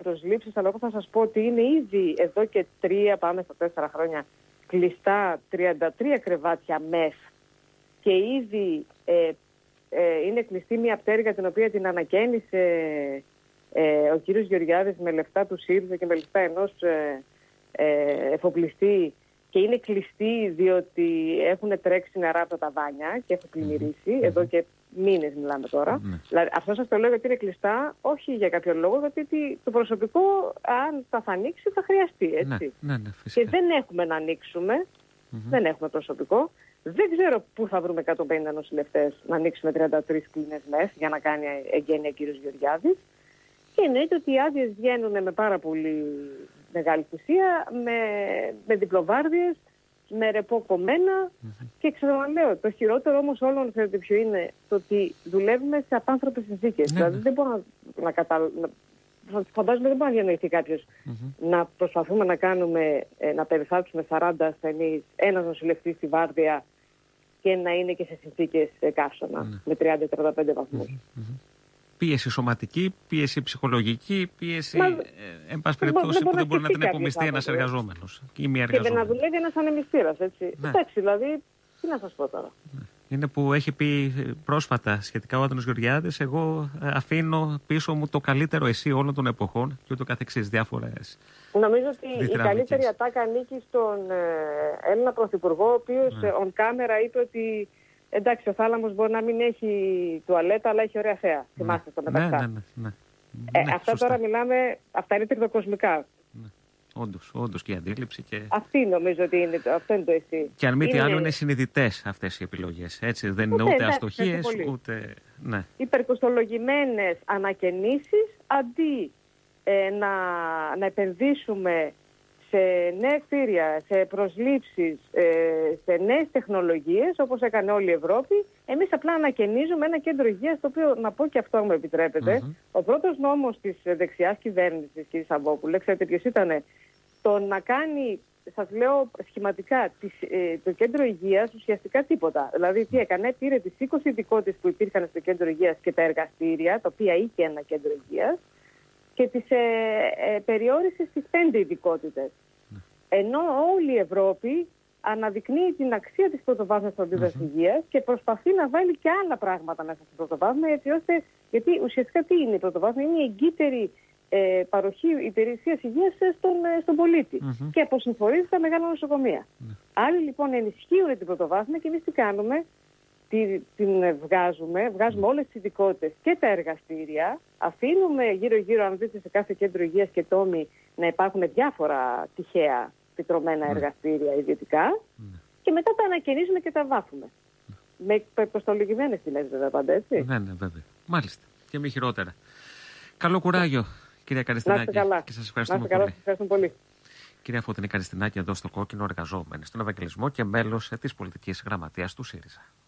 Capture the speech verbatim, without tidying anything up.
προσλήψεις, αλλά εγώ θα σας πω ότι είναι ήδη εδώ και τρία, πάμε στα τέσσερα χρόνια, κλειστά τριάντα τρία κρεβάτια μεθ και ήδη ε, ε, είναι κλειστή μια πτέρυγα την οποία την ανακαίνισε ε, ο κύριος Γεωργιάδης με λεφτά του ΣΥΡΙΖΑ και με λεφτά ενός ε, ε, εφοπλιστή και είναι κλειστή διότι έχουν τρέξει νερά από τα ταβάνια και έχουν πλημμυρίσει, mm-hmm. εδώ και μήνες μιλάμε τώρα. Mm-hmm. Δηλαδή, αυτό σας το λέω γιατί είναι κλειστά, όχι για κάποιο λόγο, γιατί το προσωπικό, αν τα θα ανοίξει, θα χρειαστεί, έτσι. Ναι, ναι, ναι, και δεν έχουμε να ανοίξουμε, mm-hmm. δεν έχουμε προσωπικό. Δεν ξέρω πού θα βρούμε εκατόν πενήντα νοσηλευτές να ανοίξουμε τριάντα τρεις κλίνες μεθ για να κάνει εγγένεια κύριος Γεωργιάδης. Και εννοείται ότι οι άδειες βγαίνουν με πάρα πολύ μεγάλη θυσία, με, με διπλοβάρδιες, με ρεπό κομμένα mm-hmm. και ξαναλέω, το χειρότερο όμως όλων ξέρετε ποιο είναι, το ότι δουλεύουμε σε απάνθρωπες συνθήκες. Ναι, δηλαδή ναι. δεν μπορώ να, να καταλάβω, φαντάζομαι δεν μπορεί να διανοηθεί κάποιος mm-hmm. να προσπαθούμε να κάνουμε, να περιθάλψουμε σαράντα ασθενείς, ένας νοσηλευτής στη βάρδια και να είναι και σε συνθήκες καύσωνα mm-hmm. με τριάντα με τριάντα πέντε βαθμούς. Mm-hmm. Πίεση σωματική, πίεση ψυχολογική, πίεση Μα, ε, εν πάση περιπτώσει που δεν μπορεί να την επομιστεί ένας εργαζόμενος. εργαζόμενος ή μια Και εργαζόμενη. να δουλεύει ένας ανεμιστήρας, έτσι. Ναι. Εντάξει, δηλαδή, τι να σας πω τώρα. Ναι. Είναι που έχει πει πρόσφατα σχετικά ο Άδωνος Γεωργιάδης, εγώ αφήνω πίσω μου το καλύτερο εσύ όλων των εποχών και ούτω καθεξής, διάφορες. Νομίζω ότι η καλύτερη ατάκα ανήκει στον ε, Έλληνα Πρωθυπουργό, ο οποίος ναι. on camera είπε ότι εντάξει, ο θάλαμος μπορεί να μην έχει τουαλέτα, αλλά έχει ωραία θέα. Ναι. Θυμάστε το μεταξύ. Ναι, ναι, ναι, ναι. Ε, ναι, αυτά σωστά. Τώρα μιλάμε, αυτά είναι τριτοκοσμικά. Ναι. Όντως, όντως και η αντίληψη. Και... Αυτή νομίζω ότι είναι, αυτό είναι το εσύ. Και αν μη τι είναι... άλλο είναι συνειδητές αυτές οι επιλογές. Έτσι, δεν είναι ούτε, ούτε αστοχίες, ούτε... Ναι. Υπερκοστολογημένες ανακαινήσεις, αντί ε, να, να επενδύσουμε σε νέα κτίρια, σε προσλήψεις, ε, σε νέες τεχνολογίες, όπως έκανε όλη η Ευρώπη, εμείς απλά ανακαινίζουμε ένα κέντρο υγείας, το οποίο, να πω και αυτό μου επιτρέπετε, mm-hmm. ο πρώτος νόμος της δεξιάς κυβέρνησης, κ. Σαββόπουλε, ξέρετε ποιος ήταν, το να κάνει, σας λέω σχηματικά, τις, ε, το κέντρο υγείας ουσιαστικά τίποτα. Δηλαδή τι έκανε, πήρε τις είκοσι ειδικότητες που υπήρχαν στο κέντρο υγείας και τα εργαστήρια, τα οποία είχε ένα κέντρο υγείας, και τις ε, ε, περιόρισε στις πέντε ειδικότητες. Ναι. Ενώ όλη η Ευρώπη αναδεικνύει την αξία της πρωτοβάθμιας φροντίδας mm-hmm. υγείας και προσπαθεί να βάλει και άλλα πράγματα μέσα στην πρωτοβάθμια, έτσι ώστε, γιατί ουσιαστικά τι είναι η πρωτοβάθμια, είναι η εγκύτερη ε, παροχή υπηρεσίας υγείας στον, ε, στον πολίτη mm-hmm. και αποσυμφορίζει τα μεγάλα νοσοκομεία. Mm-hmm. Άλλοι λοιπόν ενισχύουν την πρωτοβάθμια και εμείς τι κάνουμε, την βγάζουμε, βγάζουμε όλες τις ειδικότητες και τα εργαστήρια, αφήνουμε γύρω-γύρω, αν δείτε σε κάθε κέντρο υγείας και τόμοι, να υπάρχουν διάφορρα τυχαία πιτρωμένα εργαστήρια ιδιωτικά mm. και μετά τα ανακαινίζουμε και τα βάφουμε. Mm. Με υπερκοστολογημένες τιμές βέβαια πάντα, έτσι. Ναι, ναι, βέβαια. Μάλιστα. Και μη χειρότερα. Καλό κουράγιο, κυρία Καριστινάκη. Καλά. Και σας ευχαριστούμε πολύ. Καλά, σας ευχαριστούμε πολύ. Κυρία Φώτεινη Καριστινάκη, εδώ στο Κόκκινο, εργαζόμενη στον Ευαγγελισμό και μέλος της πολιτικής γραμματείας του ΣΥΡΙΖΑ.